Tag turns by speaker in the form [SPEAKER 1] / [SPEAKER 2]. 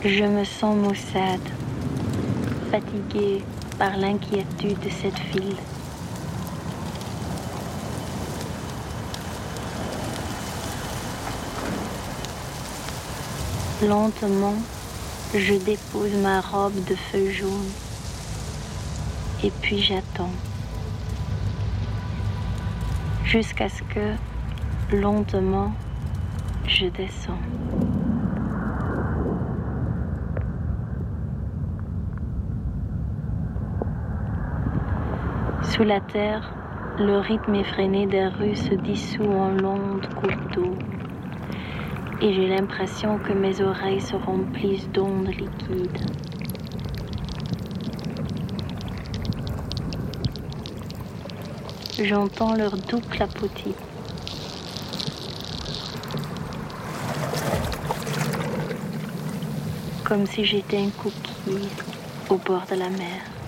[SPEAKER 1] Je me sens maussade, fatiguée par l'inquiétude de cette ville. Lentement, je dépose ma robe de feuilles jaunes et puis j'attends. Jusqu'à ce que, lentement, je descends. Sous la terre, le rythme effréné des rues se dissout en longues gouttes d'eau et j'ai l'impression que mes oreilles se remplissent d'ondes liquides. J'entends leur doux clapotis. Comme si j'étais une coquille au bord de la mer.